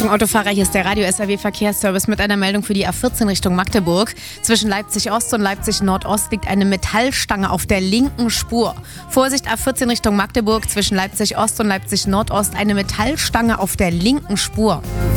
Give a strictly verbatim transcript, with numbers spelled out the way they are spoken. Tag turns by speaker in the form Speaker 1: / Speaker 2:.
Speaker 1: Achtung Autofahrer, hier ist der Radio-S R W-Verkehrsservice mit einer Meldung für die A vierzehn Richtung Magdeburg. Zwischen Leipzig-Ost und Leipzig-Nordost liegt eine Metallstange auf der linken Spur. Vorsicht, A vierzehn Richtung Magdeburg, zwischen Leipzig-Ost und Leipzig-Nordost eine Metallstange auf der linken Spur.